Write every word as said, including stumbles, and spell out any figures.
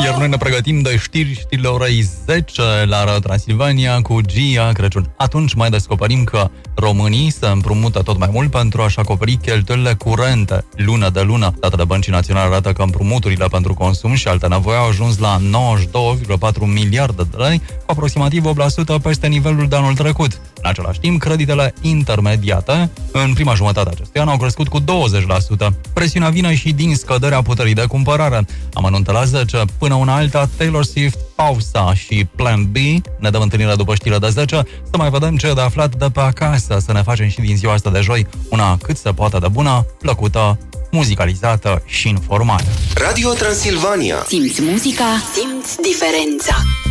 Iar noi ne pregătim de știri, știrile orei zece la Radio Transilvania cu Gia Crăciun. Atunci mai descoperim că românii se împrumută tot mai mult pentru a-și acoperi cheltuielile curente, lună de lună. Datele Băncii Naționale arată că împrumuturile pentru consum și alte nevoi au ajuns la nouăzeci și doi virgulă patru miliarde de lei, cu aproximativ opt la sută peste nivelul de anul trecut. În același timp, creditele intermediate în prima jumătate a acestui an au crescut cu douăzeci la sută. Presiunea vine și din scăderea puterii de cumpărare. Amănunte la zece, până una alta, Taylor Swift, Pausa și Plan B. Ne dăm întâlnire după știrile de zece, să mai vedem ce e de aflat de pe acasă, să ne facem și din ziua asta de joi una cât se poate de bună, plăcută, muzicalizată și informată. Radio Transilvania. Simți muzica, simți diferența.